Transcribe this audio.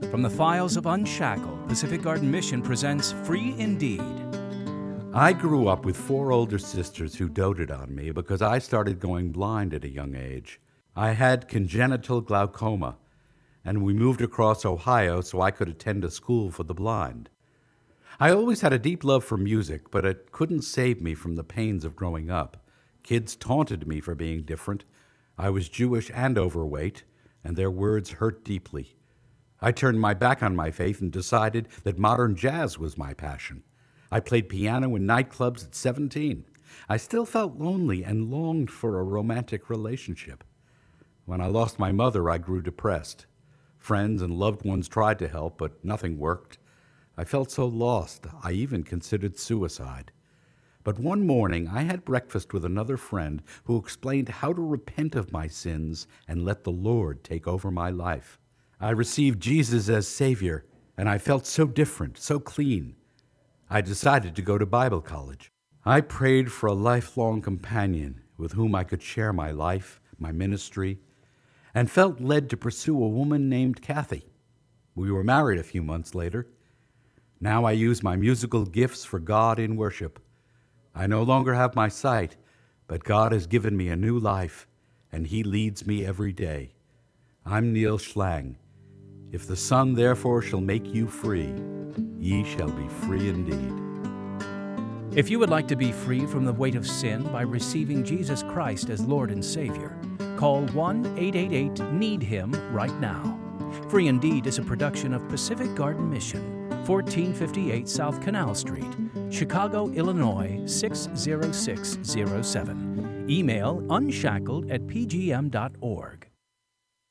From the files of Unshackled, Pacific Garden Mission presents Free Indeed. I grew up with 4 older sisters who doted on me because I started going blind at a young age. I had congenital glaucoma, and we moved across Ohio so I could attend a school for the blind. I always had a deep love for music, but it couldn't save me from the pains of growing up. Kids taunted me for being different. I was Jewish and overweight, and their words hurt deeply. I turned my back on my faith and decided that modern jazz was my passion. I played piano in nightclubs at 17. I still felt lonely and longed for a romantic relationship. When I lost my mother, I grew depressed. Friends and loved ones tried to help, but nothing worked. I felt so lost, I even considered suicide. But one morning, I had breakfast with another friend who explained how to repent of my sins and let the Lord take over my life. I received Jesus as Savior, and I felt so different, so clean. I decided to go to Bible college. I prayed for a lifelong companion with whom I could share my life, my ministry, and felt led to pursue a woman named Kathy. We were married a few months later. Now I use my musical gifts for God in worship. I no longer have my sight, but God has given me a new life, and He leads me every day. I'm Neil Schlang. If the Son therefore shall make you free, ye shall be free indeed. If you would like to be free from the weight of sin by receiving Jesus Christ as Lord and Savior, call 1-888-NEED-HIM right now. Free Indeed is a production of Pacific Garden Mission, 1458 South Canal Street, Chicago, Illinois 60607. Email unshackled@pgm.org.